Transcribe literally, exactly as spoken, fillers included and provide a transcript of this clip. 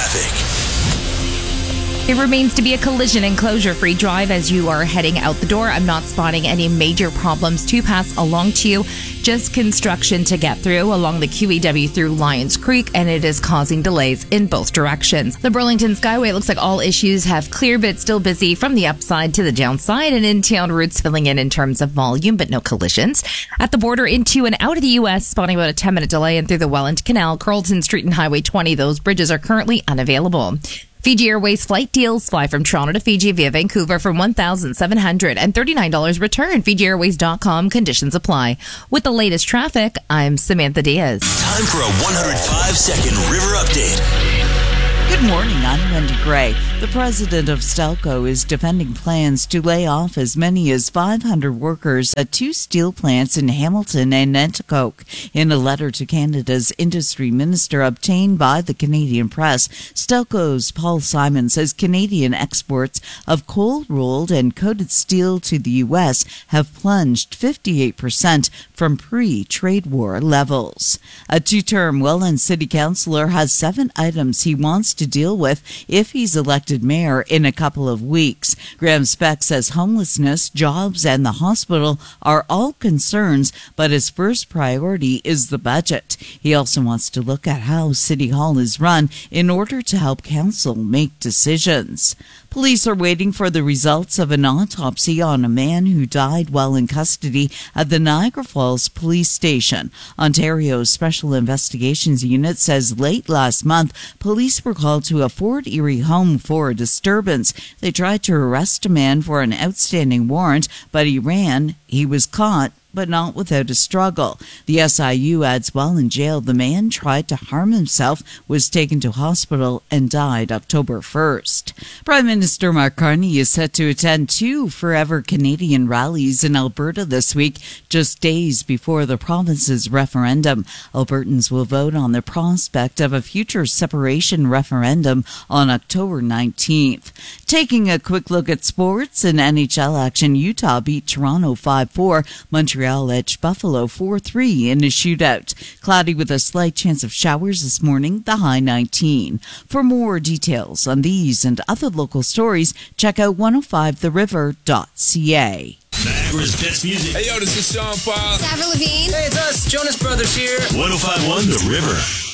traffic. It remains to be a collision and closure-free drive as you are heading out the door. I'm not spotting any major problems to pass along to you. Just construction to get through along the Q E W through Lyons Creek, and it is causing delays in both directions. The Burlington Skyway looks like all issues have cleared, but still busy from the upside to the downside, and in-town routes filling in in terms of volume, but no collisions. At the border into and out of the U S, spotting about a ten-minute delay in through the Welland Canal, Carlton Street and Highway twenty. Those bridges are currently unavailable. Fiji Airways flight deals fly from Toronto to Fiji via Vancouver for one thousand seven hundred thirty-nine dollars return. Fiji Airways dot com. Conditions apply. With the latest traffic, I'm Samantha Diaz. Time for a one hundred five second River Update. Good morning, I'm Wendy Gray. The president of Stelco is defending plans to lay off as many as five hundred workers at two steel plants in Hamilton and Nanticoke. In a letter to Canada's industry minister obtained by the Canadian Press, Stelco's Paul Simon says Canadian exports of cold-rolled and coated steel to the U S have plunged fifty-eight percent from pre-trade war levels. A two-term Welland City Councillor has seven items he wants to deal with if he's elected mayor in a couple of weeks. Graham Speck says homelessness, jobs, and the hospital are all concerns, but his first priority is the budget. He also wants to look at how City Hall is run in order to help council make decisions. Police are waiting for the results of an autopsy on a man who died while in custody at the Niagara Falls Police Station. Ontario's Special Investigations Unit says late last month, police were called to a Fort Erie home for a disturbance. They tried to arrest a man for an outstanding warrant, but he ran. He was caught, but not without a struggle. The S I U adds while in jail, the man tried to harm himself, was taken to hospital, and died October first. Prime Minister Mark Carney is set to attend two Forever Canadian rallies in Alberta this week, just days before the province's referendum. Albertans will vote on the prospect of a future separation referendum on October nineteenth. Taking a quick look at sports and N H L action, Utah beat Toronto five four. Montreal edged Buffalo four three in a shootout. Cloudy with a slight chance of showers this morning, the high nineteen. For more details on these and other local stories, check out one oh five the river dot c a. Niagara's best music. Hey, yo, this is Sean Paul. Avril Lavigne. Hey, it's us, Jonas Brothers here. one oh five point one The River.